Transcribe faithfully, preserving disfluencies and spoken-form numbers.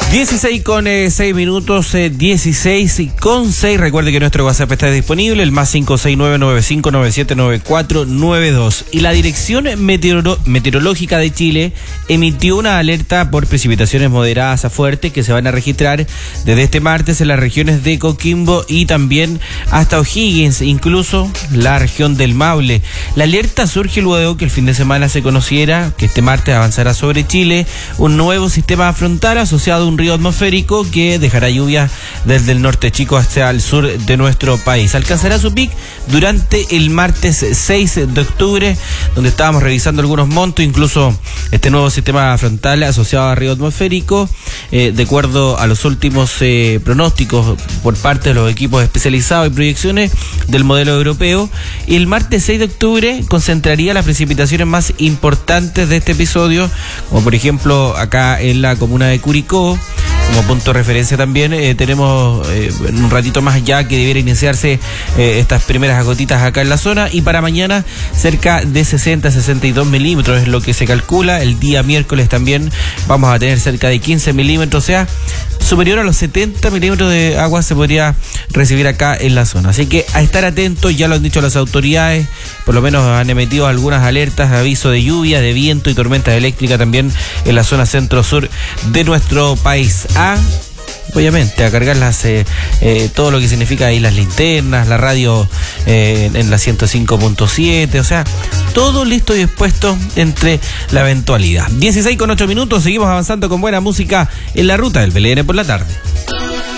dieciséis con seis minutos, eh, dieciséis con seis. Recuerde que nuestro WhatsApp está disponible, el más cinco seis nueve nueve cinco nueve siete nueve cuatro nueve dos. Y la Dirección Meteoro- Meteorológica de Chile emitió una alerta por precipitaciones moderadas a fuertes que se van a registrar desde este martes en las regiones de Coquimbo y también hasta O'Higgins, incluso la región del Maule. La alerta surge luego que el fin de semana se conociera que este martes avanzará sobre Chile un nuevo sistema frontal asociado a un río atmosférico que dejará lluvias desde el norte chico hasta el sur de nuestro país. Alcanzará su pic durante el martes seis de octubre, donde estábamos revisando algunos montos, incluso este nuevo sistema frontal asociado a río atmosférico, eh, de acuerdo a los últimos eh, pronósticos por parte de los equipos especializados y proyecciones del modelo europeo. Y el martes seis de octubre concentraría las precipitaciones más importantes de este episodio, como por ejemplo acá en la comuna de Curicó. Como punto de referencia también eh, tenemos eh, en un ratito más ya que debiera iniciarse eh, estas primeras gotitas acá en la zona, y para mañana cerca de sesenta a sesenta y dos milímetros es lo que se calcula. El día miércoles también vamos a tener cerca de quince milímetros, o sea, superior a los setenta milímetros de agua se podría recibir acá en la zona. Así que a estar atentos, ya lo han dicho las autoridades, por lo menos han emitido algunas alertas, aviso de lluvia, de viento y tormentas eléctricas también en la zona centro-sur de nuestro país. A, obviamente, a cargar las, eh, eh, todo lo que significa ahí las linternas, la radio eh, en la ciento cinco punto siete, o sea, todo listo y dispuesto entre la eventualidad. dieciséis con ocho minutos, seguimos avanzando con buena música en la ruta del B L N por la tarde.